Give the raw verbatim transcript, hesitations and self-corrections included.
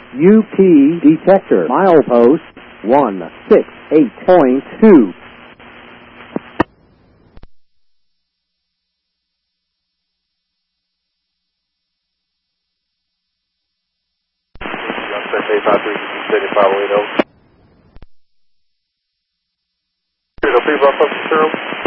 U P detector, milepost one six eight point two. eight five three, seventy-five, Zero three, rough up, zero.